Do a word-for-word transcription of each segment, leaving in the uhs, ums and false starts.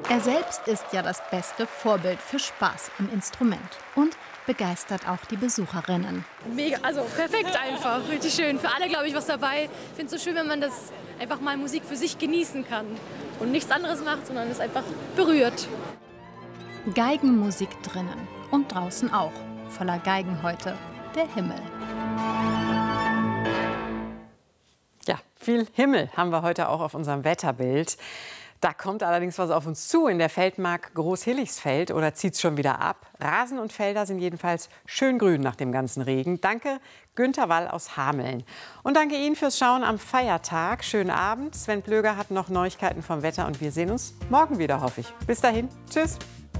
Er selbst ist ja das beste Vorbild für Spaß am Instrument und begeistert auch die Besucherinnen. Mega, also perfekt einfach, richtig schön. Für alle, glaube ich, was dabei. Ich finde es so schön, wenn man das einfach mal Musik für sich genießen kann und nichts anderes macht, sondern es einfach berührt. Geigenmusik drinnen und draußen auch. Voller Geigen heute der Himmel. Ja, viel Himmel haben wir heute auch auf unserem Wetterbild. Da kommt allerdings was auf uns zu in der Feldmark Großhilligsfeld oder zieht es schon wieder ab. Rasen und Felder sind jedenfalls schön grün nach dem ganzen Regen. Danke Günter Wall aus Hameln. Und danke Ihnen fürs Schauen am Feiertag. Schönen Abend. Sven Plöger hat noch Neuigkeiten vom Wetter und wir sehen uns morgen wieder, hoffe ich. Bis dahin. Tschüss.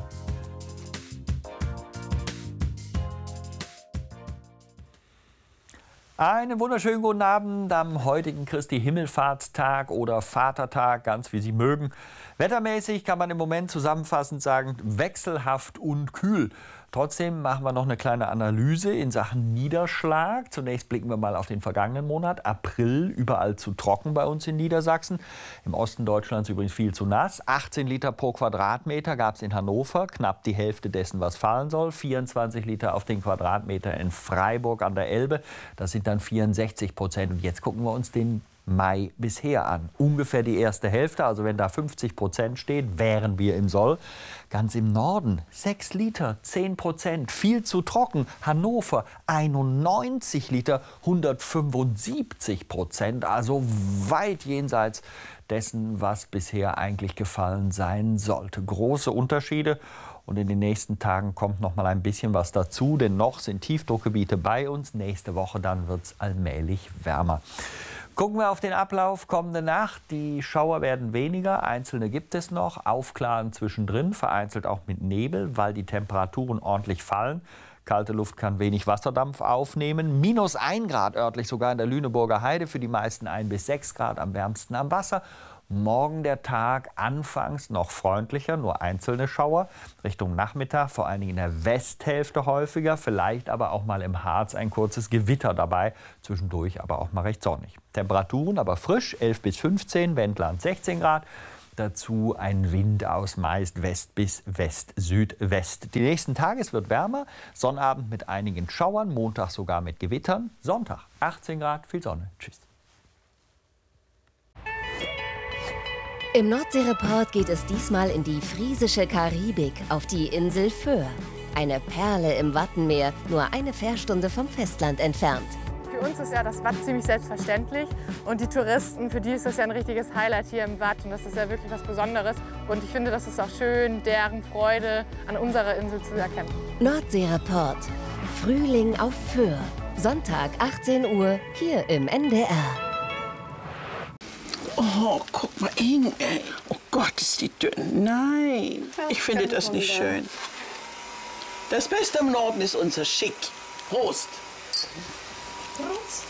Einen wunderschönen guten Abend am heutigen Christi Himmelfahrtstag oder Vatertag, ganz wie Sie mögen. Wettermäßig kann man im Moment zusammenfassend sagen, wechselhaft und kühl. Trotzdem machen wir noch eine kleine Analyse in Sachen Niederschlag. Zunächst blicken wir mal auf den vergangenen Monat. April, überall zu trocken bei uns in Niedersachsen. Im Osten Deutschlands übrigens viel zu nass. achtzehn Liter pro Quadratmeter gab es in Hannover, knapp die Hälfte dessen, was fallen soll. vierundzwanzig Liter auf den Quadratmeter in Freiburg an der Elbe. Das sind dann vierundsechzig Prozent. Und jetzt gucken wir uns den Mai bisher an. Ungefähr die erste Hälfte, also wenn da fünfzig Prozent steht, wären wir im Soll. Ganz im Norden sechs Liter, zehn Prozent, viel zu trocken. Hannover einundneunzig Liter, hundertfünfundsiebzig Prozent, also weit jenseits dessen, was bisher eigentlich gefallen sein sollte. Große Unterschiede. Und in den nächsten Tagen kommt noch mal ein bisschen was dazu, denn noch sind Tiefdruckgebiete bei uns. Nächste Woche dann wird es allmählich wärmer. Gucken wir auf den Ablauf kommende Nacht. Die Schauer werden weniger, einzelne gibt es noch. Aufklaren zwischendrin, vereinzelt auch mit Nebel, weil die Temperaturen ordentlich fallen. Kalte Luft kann wenig Wasserdampf aufnehmen. Minus ein Grad örtlich sogar in der Lüneburger Heide. Für die meisten ein bis sechs Grad, am wärmsten am Wasser. Morgen der Tag anfangs noch freundlicher, nur einzelne Schauer. Richtung Nachmittag, vor allen Dingen in der Westhälfte häufiger. Vielleicht aber auch mal im Harz ein kurzes Gewitter dabei. Zwischendurch aber auch mal recht sonnig. Temperaturen aber frisch, elf bis fünfzehn, Wendland sechzehn Grad. Dazu ein Wind aus meist West bis West-Südwest. Die nächsten Tage, es wird wärmer. Sonnabend mit einigen Schauern, Montag sogar mit Gewittern. Sonntag achtzehn Grad, viel Sonne. Tschüss. Im Nordseereport geht es diesmal in die friesische Karibik, auf die Insel Föhr. Eine Perle im Wattenmeer, nur eine Fährstunde vom Festland entfernt. Für uns ist ja das Watt ziemlich selbstverständlich und die Touristen, für die ist das ja ein richtiges Highlight hier im Watt und das ist ja wirklich was Besonderes. Und ich finde, das ist auch schön, deren Freude an unserer Insel zu erkennen. Nordseereport, Frühling auf Föhr, Sonntag achtzehn Uhr, hier im N D R. Oh, guck mal, Inge, ey. Oh Gott, ist die dünn. Nein, ich finde das nicht schön. Das Beste im Norden ist unser Schick. Prost. Prost.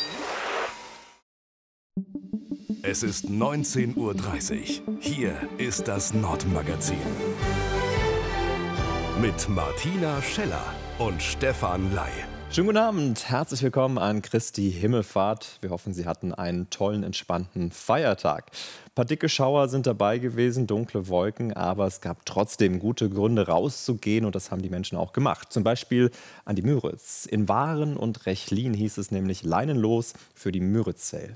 Es ist neunzehn Uhr dreißig. Hier ist das Nordmagazin. Mit Martina Scheller und Stefan Ley. Schönen guten Abend, herzlich willkommen an Christi Himmelfahrt. Wir hoffen, Sie hatten einen tollen, entspannten Feiertag. Ein paar dicke Schauer sind dabei gewesen, dunkle Wolken, aber es gab trotzdem gute Gründe rauszugehen und das haben die Menschen auch gemacht. Zum Beispiel an die Müritz. In Waren und Rechlin hieß es nämlich leinenlos für die Müritz Sale.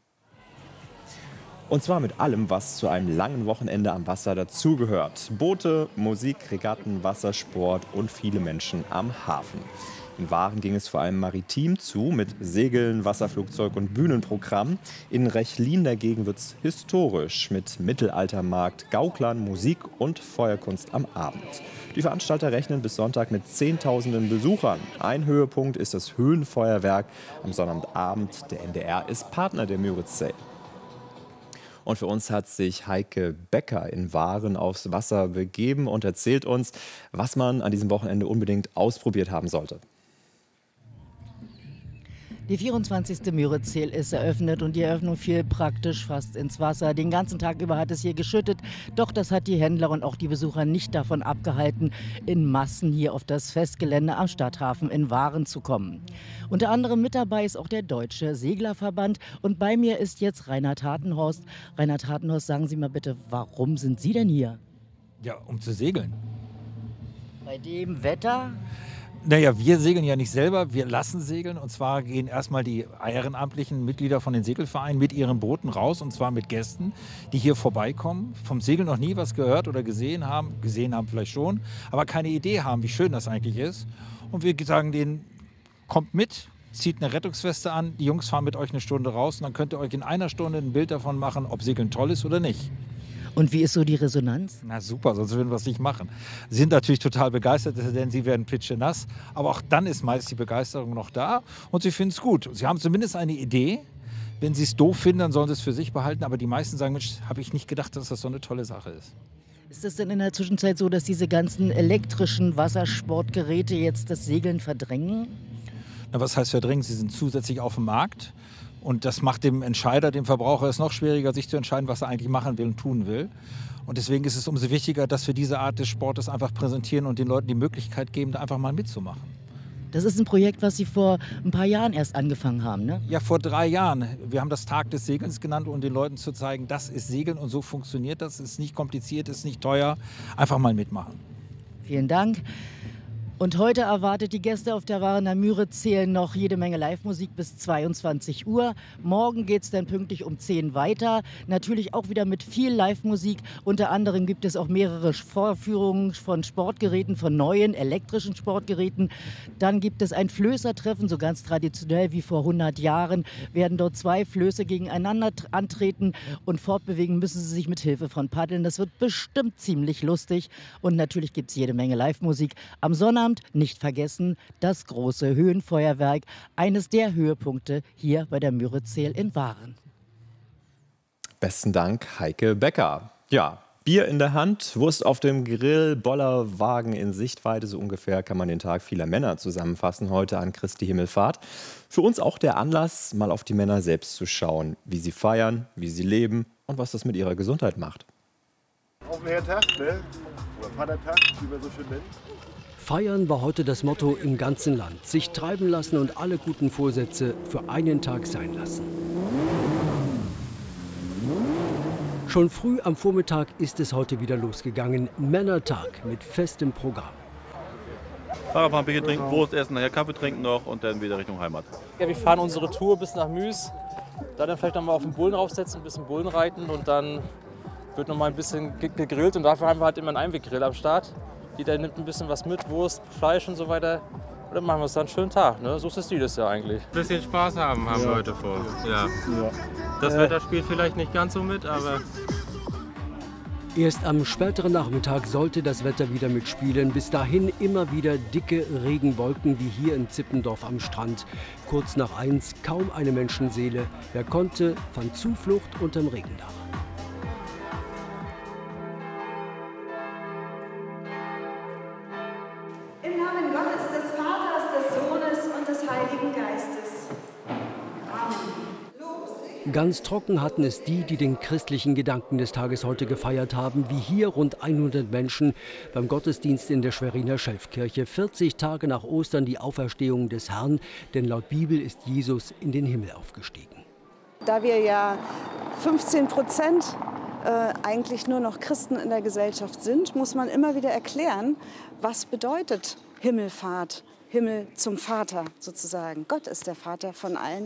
Und zwar mit allem, was zu einem langen Wochenende am Wasser dazugehört. Boote, Musik, Regatten, Wassersport und viele Menschen am Hafen. In Waren ging es vor allem maritim zu, mit Segeln, Wasserflugzeug und Bühnenprogramm. In Rechlin dagegen wird es historisch, mit Mittelaltermarkt, Gauklern, Musik und Feuerkunst am Abend. Die Veranstalter rechnen bis Sonntag mit Zehntausenden Besuchern. Ein Höhepunkt ist das Höhenfeuerwerk am Sonnabendabend. Der N D R ist Partner der Müritz Sale. Und für uns hat sich Heike Becker in Waren aufs Wasser begeben und erzählt uns, was man an diesem Wochenende unbedingt ausprobiert haben sollte. Die vierundzwanzigste Müritz Sale ist eröffnet und die Eröffnung fiel praktisch fast ins Wasser. Den ganzen Tag über hat es hier geschüttet, doch das hat die Händler und auch die Besucher nicht davon abgehalten, in Massen hier auf das Festgelände am Stadthafen in Waren zu kommen. Unter anderem mit dabei ist auch der Deutsche Seglerverband und bei mir ist jetzt Reinhard Hartenhorst. Reinhard Hartenhorst, sagen Sie mal bitte, warum sind Sie denn hier? Ja, um zu segeln. Bei dem Wetter? Naja, wir segeln ja nicht selber, wir lassen segeln. Und zwar gehen erstmal die ehrenamtlichen Mitglieder von den Segelvereinen mit ihren Booten raus. Und zwar mit Gästen, die hier vorbeikommen, vom Segeln noch nie was gehört oder gesehen haben. Gesehen haben vielleicht schon, aber keine Idee haben, wie schön das eigentlich ist. Und wir sagen denen, kommt mit, zieht eine Rettungsweste an, die Jungs fahren mit euch eine Stunde raus. Und dann könnt ihr euch in einer Stunde ein Bild davon machen, ob Segeln toll ist oder nicht. Und wie ist so die Resonanz? Na super, sonst würden wir es nicht machen. Sie sind natürlich total begeistert, denn sie werden pitschenass. Aber auch dann ist meist die Begeisterung noch da und sie finden es gut. Sie haben zumindest eine Idee. Wenn sie es doof finden, dann sollen sie es für sich behalten. Aber die meisten sagen, Mensch, habe ich nicht gedacht, dass das so eine tolle Sache ist. Ist es denn in der Zwischenzeit so, dass diese ganzen elektrischen Wassersportgeräte jetzt das Segeln verdrängen? Na, was heißt verdrängen? Sie sind zusätzlich auf dem Markt. Und das macht dem Entscheider, dem Verbraucher, es noch schwieriger, sich zu entscheiden, was er eigentlich machen will und tun will. Und deswegen ist es umso wichtiger, dass wir diese Art des Sportes einfach präsentieren und den Leuten die Möglichkeit geben, da einfach mal mitzumachen. Das ist ein Projekt, was Sie vor ein paar Jahren erst angefangen haben, ne? Ja, vor drei Jahren. Wir haben das Tag des Segelns genannt, um den Leuten zu zeigen, das ist Segeln und so funktioniert das. Es ist nicht kompliziert, es ist nicht teuer. Einfach mal mitmachen. Vielen Dank. Und heute erwartet die Gäste auf der Warner Müritz-Seele noch jede Menge Live-Musik bis zweiundzwanzig Uhr. Morgen geht es dann pünktlich um zehn weiter. Natürlich auch wieder mit viel Live-Musik. Unter anderem gibt es auch mehrere Vorführungen von Sportgeräten, von neuen elektrischen Sportgeräten. Dann gibt es ein Flößertreffen, so ganz traditionell wie vor hundert Jahren. Werden dort zwei Flöße gegeneinander antreten und fortbewegen müssen sie sich mit Hilfe von Paddeln. Das wird bestimmt ziemlich lustig. Und natürlich gibt es jede Menge Live-Musik. Am Sonnabend nicht vergessen, das große Höhenfeuerwerk, eines der Höhepunkte hier bei der Müritz-Seele in Waren. Besten Dank, Heike Becker. Ja, Bier in der Hand, Wurst auf dem Grill, Bollerwagen in Sichtweite, so ungefähr kann man den Tag vieler Männer zusammenfassen heute an Christi Himmelfahrt. Für uns auch der Anlass, mal auf die Männer selbst zu schauen, wie sie feiern, wie sie leben und was das mit ihrer Gesundheit macht. Auf den Herrtag, ne? Oder Vatertag, wie wir so schön nennen. Feiern war heute das Motto im ganzen Land. Sich treiben lassen und alle guten Vorsätze für einen Tag sein lassen. Schon früh am Vormittag ist es heute wieder losgegangen. Männertag mit festem Programm. Fahrrad fahren, Bier trinken, Wurst essen, nachher Kaffee trinken noch und dann wieder Richtung Heimat. Ja, wir fahren unsere Tour bis nach Müs. Da dann vielleicht noch mal auf den Bullen raufsetzen, ein bisschen Bullen reiten und dann wird noch mal ein bisschen gegrillt und dafür haben wir halt immer einen Einweggrill am Start. Jeder nimmt ein bisschen was mit, Wurst, Fleisch und so weiter. Und dann machen wir uns dann einen schönen Tag. Ne? So ist das Ziel das ja eigentlich. Ein bisschen Spaß haben, haben ja. wir heute vor. Ja. Ja. Das äh. Wetter spielt vielleicht nicht ganz so mit, aber... Erst am späteren Nachmittag sollte das Wetter wieder mitspielen. Bis dahin immer wieder dicke Regenwolken wie hier in Zippendorf am Strand. Kurz nach eins kaum eine Menschenseele. Wer konnte, fand Zuflucht unterm Regendach. Ganz trocken hatten es die, die den christlichen Gedanken des Tages heute gefeiert haben, wie hier rund hundert Menschen beim Gottesdienst in der Schweriner Schelfkirche. vierzig Tage nach Ostern die Auferstehung des Herrn, denn laut Bibel ist Jesus in den Himmel aufgestiegen. Da wir ja fünfzehn Prozent äh, eigentlich nur noch Christen in der Gesellschaft sind, muss man immer wieder erklären, was bedeutet Himmelfahrt, Himmel zum Vater sozusagen. Gott ist der Vater von allen.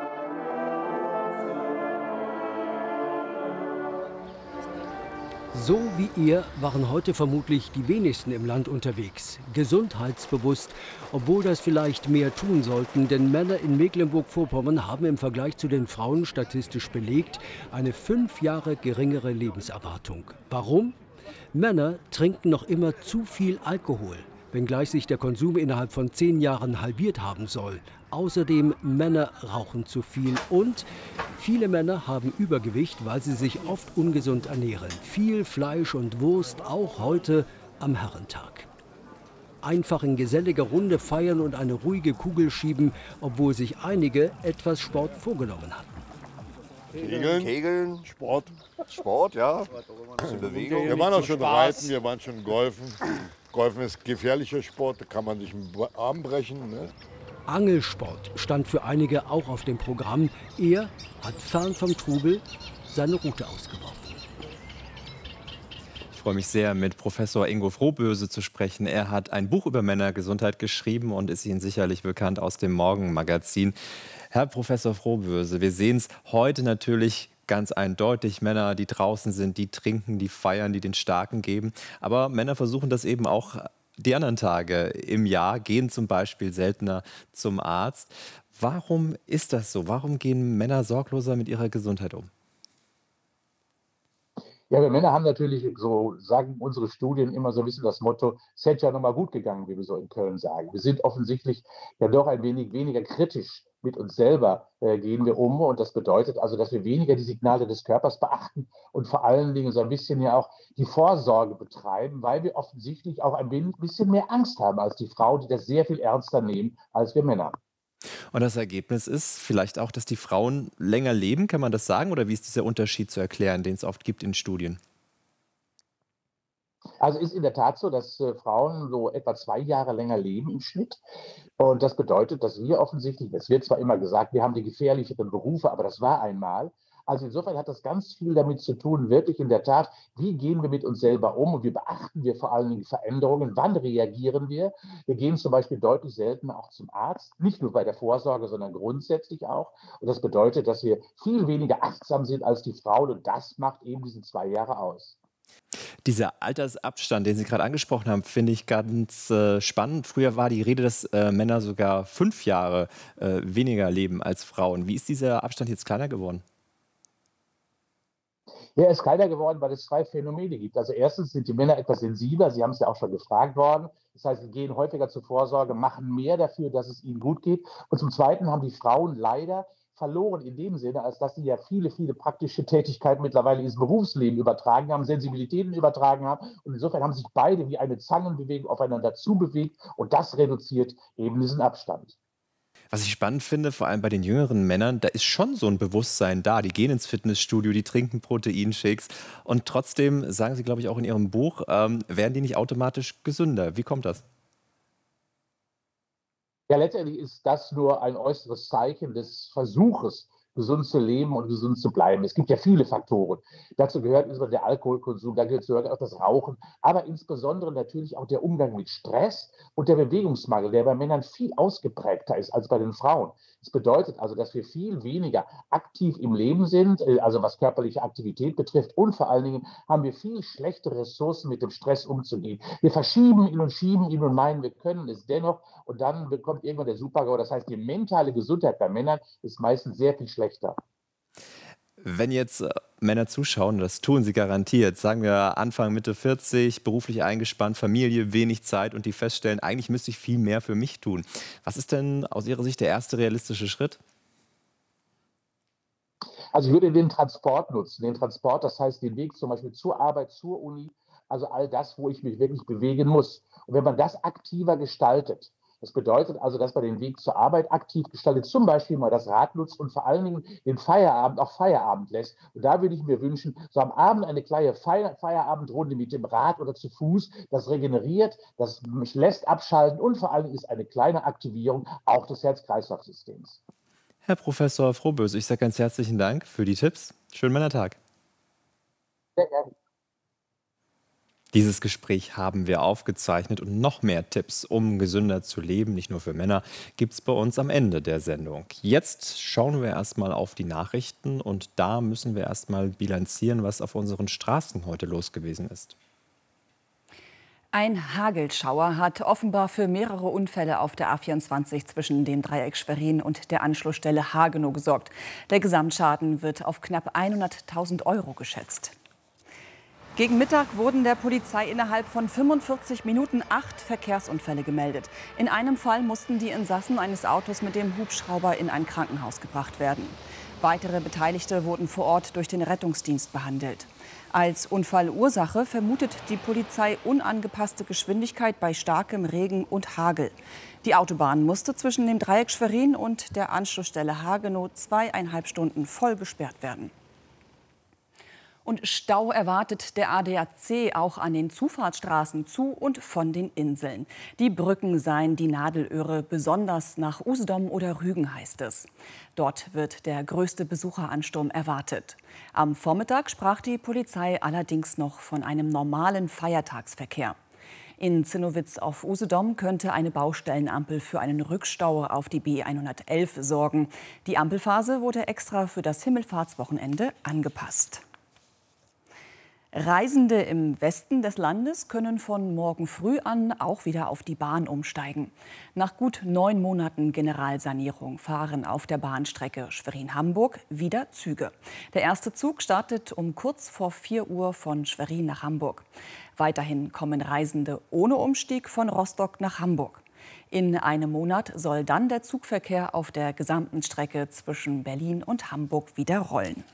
So wie ihr waren heute vermutlich die wenigsten im Land unterwegs. Gesundheitsbewusst, obwohl das vielleicht mehr tun sollten, denn Männer in Mecklenburg-Vorpommern haben im Vergleich zu den Frauen statistisch belegt eine fünf Jahre geringere Lebenserwartung. Warum? Männer trinken noch immer zu viel Alkohol, wenngleich sich der Konsum innerhalb von zehn Jahren halbiert haben soll. Außerdem Männer rauchen zu viel und viele Männer haben Übergewicht, weil sie sich oft ungesund ernähren. Viel Fleisch und Wurst, auch heute am Herrentag. Einfach in geselliger Runde feiern und eine ruhige Kugel schieben, obwohl sich einige etwas Sport vorgenommen hatten. Kegeln, Kegeln, Sport, Sport, ja, ein bisschen Bewegung. Wir waren auch schon reiten, wir waren schon golfen. Golfen ist gefährlicher Sport, da kann man sich einen Arm brechen. Ne? Angelsport stand für einige auch auf dem Programm. Er hat fern vom Trubel seine Rute ausgeworfen. freue mich sehr, mit Professor Ingo Frohböse zu sprechen. Er hat ein Buch über Männergesundheit geschrieben und ist Ihnen sicherlich bekannt aus dem Morgenmagazin. Herr Professor Frohböse, wir sehen es heute natürlich ganz eindeutig. Männer, die draußen sind, die trinken, die feiern, die den Starken geben. Aber Männer versuchen das eben auch die anderen Tage im Jahr, gehen zum Beispiel seltener zum Arzt. Warum ist das so? Warum gehen Männer sorgloser mit ihrer Gesundheit um? Ja, wir Männer haben natürlich, so sagen unsere Studien immer so ein bisschen das Motto, es hätte ja noch mal gut gegangen, wie wir so in Köln sagen. Wir sind offensichtlich ja doch ein wenig weniger kritisch mit uns selber äh, gehen wir um. Und das bedeutet also, dass wir weniger die Signale des Körpers beachten und vor allen Dingen so ein bisschen ja auch die Vorsorge betreiben, weil wir offensichtlich auch ein bisschen mehr Angst haben als die Frauen, die das sehr viel ernster nehmen als wir Männer. Und das Ergebnis ist vielleicht auch, dass die Frauen länger leben, kann man das sagen? Oder wie ist dieser Unterschied zu erklären, den es oft gibt in Studien? Also ist in der Tat so, dass äh, Frauen so etwa zwei Jahre länger leben im Schnitt. Und das bedeutet, dass wir offensichtlich, es wird zwar immer gesagt, wir haben die gefährlicheren Berufe, aber das war einmal. Also insofern hat das ganz viel damit zu tun, wirklich in der Tat, wie gehen wir mit uns selber um und wie beachten wir vor allen Dingen Veränderungen, wann reagieren wir. Wir gehen zum Beispiel deutlich seltener auch zum Arzt, nicht nur bei der Vorsorge, sondern grundsätzlich auch. Und das bedeutet, dass wir viel weniger achtsam sind als die Frauen und das macht eben diese zwei Jahre aus. Dieser Altersabstand, den Sie gerade angesprochen haben, finde ich ganz äh, spannend. Früher war die Rede, dass äh, Männer sogar fünf Jahre äh, weniger leben als Frauen. Wie ist dieser Abstand jetzt kleiner geworden? Ja, er ist kleiner geworden, weil es zwei Phänomene gibt. Also erstens sind die Männer etwas sensibler, Sie haben es ja auch schon gefragt worden. Das heißt, sie gehen häufiger zur Vorsorge, machen mehr dafür, dass es ihnen gut geht. Und zum Zweiten haben die Frauen leider verloren in dem Sinne, als dass sie ja viele, viele praktische Tätigkeiten mittlerweile ins Berufsleben übertragen haben, Sensibilitäten übertragen haben. Und insofern haben sich beide wie eine Zangenbewegung aufeinander zubewegt und das reduziert eben diesen Abstand. Was ich spannend finde, vor allem bei den jüngeren Männern, da ist schon so ein Bewusstsein da. Die gehen ins Fitnessstudio, die trinken Proteinshakes und trotzdem, sagen Sie, glaube ich, auch in Ihrem Buch, ähm, werden die nicht automatisch gesünder. Wie kommt das? Ja, letztendlich ist das nur ein äußeres Zeichen des Versuches, gesund zu leben und gesund zu bleiben. Es gibt ja viele Faktoren. Dazu gehört insbesondere der Alkoholkonsum, dazu gehört auch das Rauchen, aber insbesondere natürlich auch der Umgang mit Stress und der Bewegungsmangel, der bei Männern viel ausgeprägter ist als bei den Frauen. Das bedeutet also, dass wir viel weniger aktiv im Leben sind, also was körperliche Aktivität betrifft und vor allen Dingen haben wir viel schlechtere Ressourcen, mit dem Stress umzugehen. Wir verschieben ihn und schieben ihn und meinen, wir können es dennoch und dann bekommt irgendwann der Super-GAU. Das heißt, die mentale Gesundheit bei Männern ist meistens sehr viel schlechter. Wenn jetzt äh, Männer zuschauen, das tun sie garantiert, sagen wir Anfang, Mitte vierzig, beruflich eingespannt, Familie, wenig Zeit und die feststellen, eigentlich müsste ich viel mehr für mich tun. Was ist denn aus Ihrer Sicht der erste realistische Schritt? Also ich würde den Transport nutzen. Den Transport, das heißt den Weg zum Beispiel zur Arbeit, zur Uni, also all das, wo ich mich wirklich bewegen muss. Und wenn man das aktiver gestaltet, das bedeutet also, dass man den Weg zur Arbeit aktiv gestaltet, zum Beispiel mal das Rad nutzt und vor allen Dingen den Feierabend auch Feierabend lässt. Und da würde ich mir wünschen, so am Abend eine kleine Feier Feierabendrunde mit dem Rad oder zu Fuß, das regeneriert, das lässt abschalten und vor allen Dingen ist eine kleine Aktivierung auch des Herz-Kreislauf-Systems. Herr Professor Frohböse, ich sage ganz herzlichen Dank für die Tipps. Schönen Männertag. Sehr gerne. Dieses Gespräch haben wir aufgezeichnet und noch mehr Tipps, um gesünder zu leben, nicht nur für Männer, gibt es bei uns am Ende der Sendung. Jetzt schauen wir erstmal auf die Nachrichten und da müssen wir erstmal bilanzieren, was auf unseren Straßen heute los gewesen ist. Ein Hagelschauer hat offenbar für mehrere Unfälle auf der A vierundzwanzig zwischen dem Dreieck Schwerin und der Anschlussstelle Hagenow gesorgt. Der Gesamtschaden wird auf knapp hunderttausend Euro geschätzt. Gegen Mittag wurden der Polizei innerhalb von fünfundvierzig Minuten acht Verkehrsunfälle gemeldet. In einem Fall mussten die Insassen eines Autos mit dem Hubschrauber in ein Krankenhaus gebracht werden. Weitere Beteiligte wurden vor Ort durch den Rettungsdienst behandelt. Als Unfallursache vermutet die Polizei unangepasste Geschwindigkeit bei starkem Regen und Hagel. Die Autobahn musste zwischen dem Dreieck Schwerin und der Anschlussstelle Hagenow zweieinhalb Stunden voll gesperrt werden. Und Stau erwartet der A D A C auch an den Zufahrtsstraßen zu und von den Inseln. Die Brücken seien die Nadelöhre, besonders nach Usedom oder Rügen, heißt es. Dort wird der größte Besucheransturm erwartet. Am Vormittag sprach die Polizei allerdings noch von einem normalen Feiertagsverkehr. In Zinnowitz auf Usedom könnte eine Baustellenampel für einen Rückstau auf die B hundertelf sorgen. Die Ampelphase wurde extra für das Himmelfahrtswochenende angepasst. Reisende im Westen des Landes können von morgen früh an auch wieder auf die Bahn umsteigen. Nach gut neun Monaten Generalsanierung fahren auf der Bahnstrecke Schwerin-Hamburg wieder Züge. Der erste Zug startet um kurz vor vier Uhr von Schwerin nach Hamburg. Weiterhin kommen Reisende ohne Umstieg von Rostock nach Hamburg. In einem Monat soll dann der Zugverkehr auf der gesamten Strecke zwischen Berlin und Hamburg wieder rollen.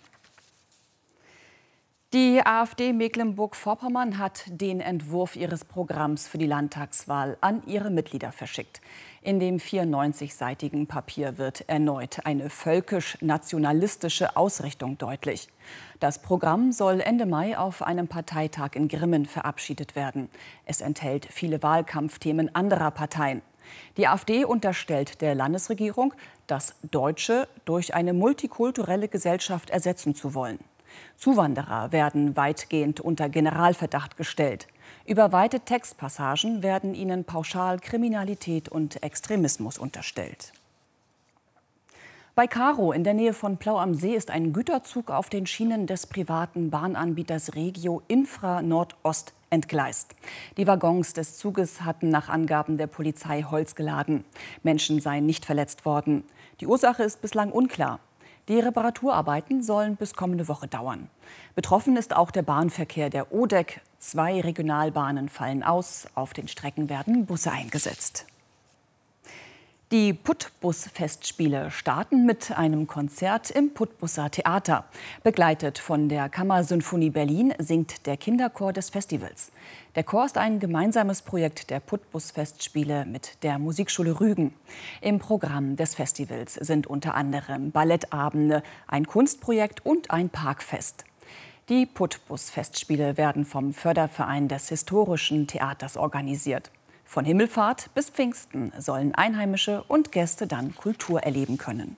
Die AfD Mecklenburg-Vorpommern hat den Entwurf ihres Programms für die Landtagswahl an ihre Mitglieder verschickt. In dem vierundneunzigseitigen Papier wird erneut eine völkisch-nationalistische Ausrichtung deutlich. Das Programm soll Ende Mai auf einem Parteitag in Grimmen verabschiedet werden. Es enthält viele Wahlkampfthemen anderer Parteien. Die AfD unterstellt der Landesregierung, das Deutsche durch eine multikulturelle Gesellschaft ersetzen zu wollen. Zuwanderer werden weitgehend unter Generalverdacht gestellt. Über weite Textpassagen werden ihnen pauschal Kriminalität und Extremismus unterstellt. Bei Karow in der Nähe von Plau am See ist ein Güterzug auf den Schienen des privaten Bahnanbieters Regio Infra Nordost entgleist. Die Waggons des Zuges hatten nach Angaben der Polizei Holz geladen. Menschen seien nicht verletzt worden. Die Ursache ist bislang unklar. Die Reparaturarbeiten sollen bis kommende Woche dauern. Betroffen ist auch der Bahnverkehr der O D E C. Zwei Regionalbahnen fallen aus. Auf den Strecken werden Busse eingesetzt. Die Putbus-Festspiele starten mit einem Konzert im Putbusser Theater. Begleitet von der Kammersinfonie Berlin singt der Kinderchor des Festivals. Der Chor ist ein gemeinsames Projekt der Putbus-Festspiele mit der Musikschule Rügen. Im Programm des Festivals sind unter anderem Ballettabende, ein Kunstprojekt und ein Parkfest. Die Putbus-Festspiele werden vom Förderverein des Historischen Theaters organisiert. Von Himmelfahrt bis Pfingsten sollen Einheimische und Gäste dann Kultur erleben können.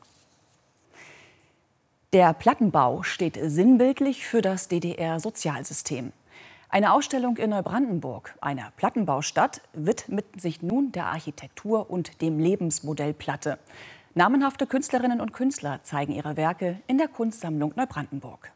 Der Plattenbau steht sinnbildlich für das D D R-Sozialsystem. Eine Ausstellung in Neubrandenburg, einer Plattenbaustadt, widmet sich nun der Architektur und dem Lebensmodell Platte. Namenhafte Künstlerinnen und Künstler zeigen ihre Werke in der Kunstsammlung Neubrandenburg.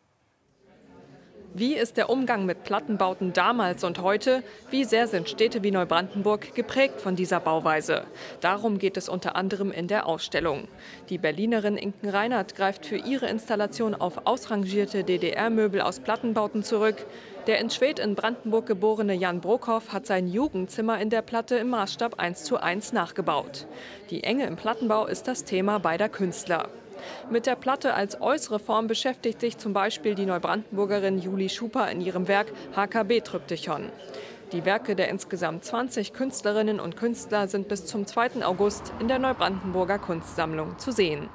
Wie ist der Umgang mit Plattenbauten damals und heute? Wie sehr sind Städte wie Neubrandenburg geprägt von dieser Bauweise? Darum geht es unter anderem in der Ausstellung. Die Berlinerin Inken Reinhardt greift für ihre Installation auf ausrangierte D D R-Möbel aus Plattenbauten zurück. Der in Schwedt in Brandenburg geborene Jan Brockhoff hat sein Jugendzimmer in der Platte im Maßstab eins zu eins nachgebaut. Die Enge im Plattenbau ist das Thema beider Künstler. Mit der Platte als äußere Form beschäftigt sich zum Beispiel die Neubrandenburgerin Julie Schuper in ihrem Werk H K B-Tryptychon. Die Werke der insgesamt zwanzig Künstlerinnen und Künstler sind bis zum zweiten August in der Neubrandenburger Kunstsammlung zu sehen.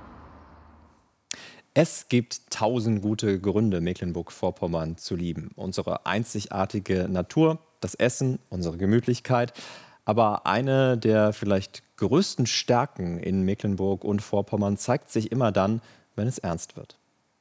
Es gibt tausend gute Gründe, Mecklenburg-Vorpommern zu lieben. Unsere einzigartige Natur, das Essen, unsere Gemütlichkeit. Aber eine der vielleicht größten Stärken in Mecklenburg und Vorpommern zeigt sich immer dann, wenn es ernst wird.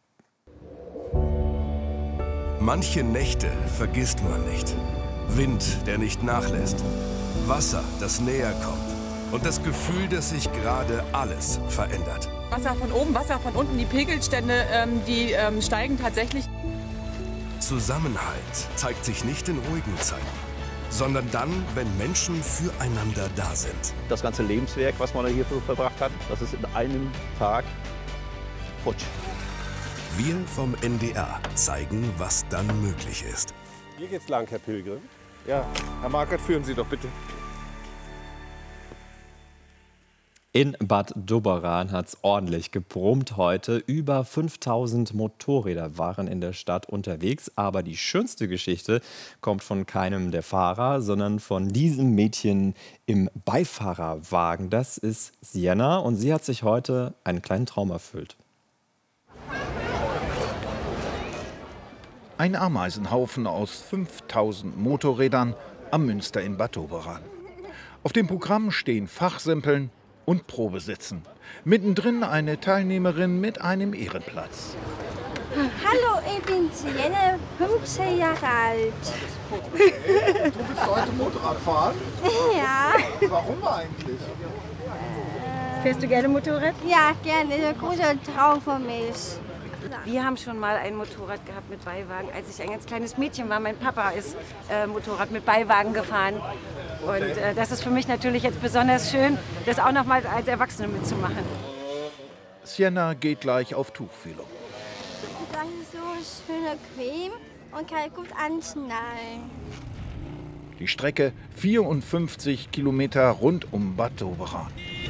Manche Nächte vergisst man nicht. Wind, der nicht nachlässt. Wasser, das näher kommt. Und das Gefühl, dass sich gerade alles verändert. Wasser von oben, Wasser von unten, die Pegelstände, ähm, die ähm, steigen tatsächlich. Zusammenhalt zeigt sich nicht in ruhigen Zeiten, sondern dann, wenn Menschen füreinander da sind. Das ganze Lebenswerk, was man hier verbracht hat, das ist in einem Tag futsch. Wir vom N D R zeigen, was dann möglich ist. Hier geht's lang, Herr Pilgrim. Ja, Herr Markert, führen Sie doch bitte. In Bad Doberan hat es ordentlich gebrummt heute. Über fünftausend Motorräder waren in der Stadt unterwegs. Aber die schönste Geschichte kommt von keinem der Fahrer, sondern von diesem Mädchen im Beifahrerwagen. Das ist Sienna und sie hat sich heute einen kleinen Traum erfüllt. Ein Ameisenhaufen aus fünftausend Motorrädern am Münster in Bad Doberan. Auf dem Programm stehen Fachsimpeln und Probesitzen. Mittendrin eine Teilnehmerin mit einem Ehrenplatz. Hallo, ich bin Sienne, fünfzehn Jahre alt. Okay. Du willst heute Motorrad fahren? Ja. Warum eigentlich? Fährst du gerne Motorrad? Ja, gerne. Das ist ein großer Traum von mir. Wir haben schon mal ein Motorrad gehabt mit Beiwagen, als ich ein ganz kleines Mädchen war. Mein Papa ist äh, Motorrad mit Beiwagen gefahren. Und äh, das ist für mich natürlich jetzt besonders schön, das auch noch mal als Erwachsene mitzumachen. Sienna geht gleich auf Tuchfühlung. Das ist so schöne Creme und kann gut anschnallen. Die Strecke vierundfünfzig Kilometer rund um Bad Doberan.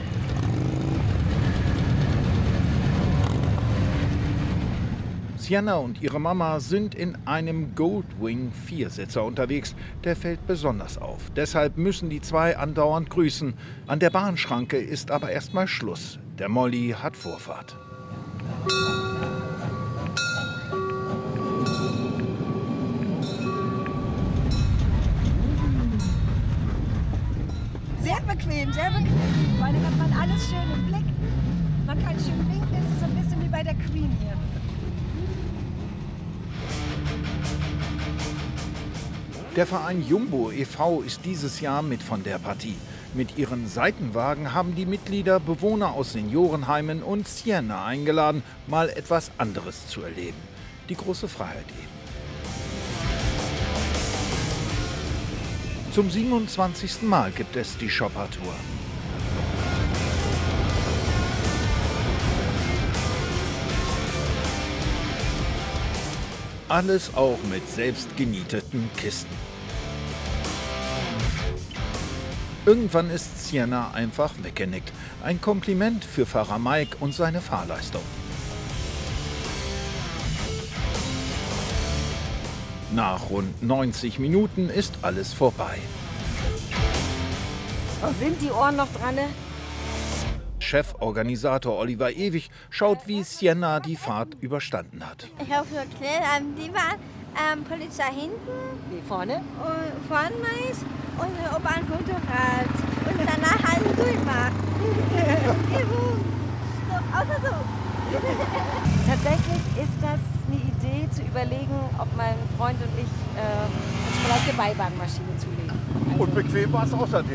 Sienna und ihre Mama sind in einem Goldwing Viersitzer unterwegs. Der fällt besonders auf. Deshalb müssen die zwei andauernd grüßen. An der Bahnschranke ist aber erstmal Schluss. Der Molly hat Vorfahrt. Sehr bequem, sehr bequem. Vor allem hat man alles schön im Blick. Man kann schön winken, es ist so ein bisschen wie bei der Queen hier. Der Verein Jumbo e V ist dieses Jahr mit von der Partie. Mit ihren Seitenwagen haben die Mitglieder Bewohner aus Seniorenheimen und Sienna eingeladen, mal etwas anderes zu erleben. Die große Freiheit eben. Zum siebenundzwanzigsten Mal gibt es die Shopper-Tour. Alles auch mit selbst genieteten Kisten. Irgendwann ist Sienna einfach weggenickt. Ein Kompliment für Fahrer Mike und seine Fahrleistung. Nach rund neunzig Minuten ist alles vorbei. Sind die Ohren noch dran? Cheforganisator Oliver Ewig schaut, wie Sienna die Fahrt überstanden hat. Ich habe so erklärt, ähm, die waren ähm, Polizei hinten. Wie vorne? Und vorne meist und äh, oben ein Motorrad. Und danach haben sie durchgemacht. So, außer so. Tatsächlich ist das eine Idee, zu überlegen, ob mein Freund und ich äh, uns vielleicht eine Beiwagenmaschine zulegen. Und bequem war es außerdem.